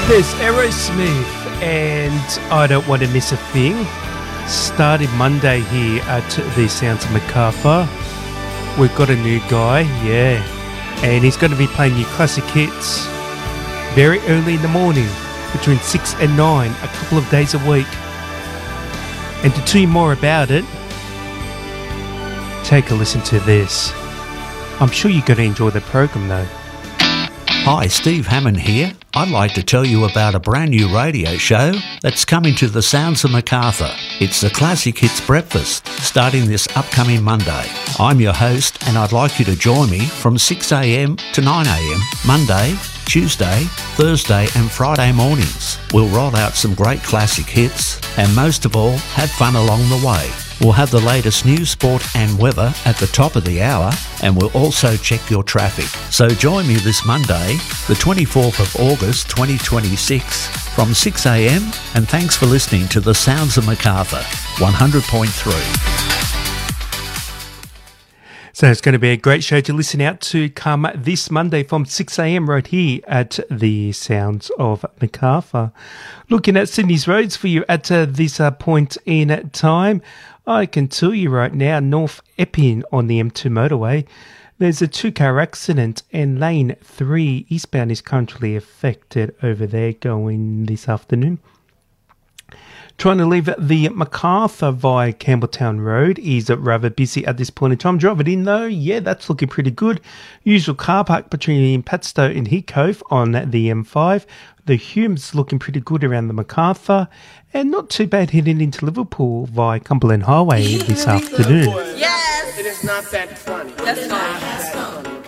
There's Aerosmith and I Don't Want to Miss a Thing. Started Monday here at the Sounds of Macarthur. We've got a new guy, yeah, and he's going to be playing you classic hits very early in the morning, between 6 and 9, a couple of days a week. And to tell you more about it, take a listen to this. I'm sure you're going to enjoy the program though. Hi, Steve Hammond here. I'd like to tell you about a brand new radio show that's coming to the Sounds of Macarthur. It's the Classic Hits Breakfast, starting this upcoming Monday. I'm your host and I'd like you to join me from 6am to 9am, Monday, Tuesday, Thursday and Friday mornings. We'll roll out some great classic hits and most of all, have fun along the way. We'll have the latest news, sport and weather at the top of the hour, and we'll also check your traffic. So join me this Monday, the 24th of August 2026 from 6am, and thanks for listening to the Sounds of Macarthur 100.3. So it's going to be a great show to listen out to come this Monday from 6am right here at the Sounds of Macarthur. Looking at Sydney's roads for you at this point in time, I can tell you right now, North Epping on the M2 motorway, there's a 2-car accident and lane 3 eastbound is currently affected over there going this afternoon. Trying to leave the Macarthur via Campbelltown Road is rather busy at this point in time. Drive it in though, yeah, that's looking pretty good. Usual car park between Padstow and Heathcote on the M5. The Hume's looking pretty good around the Macarthur. And not too bad heading into Liverpool via Cumberland Highway this afternoon. Yes! It is not that funny. That's not.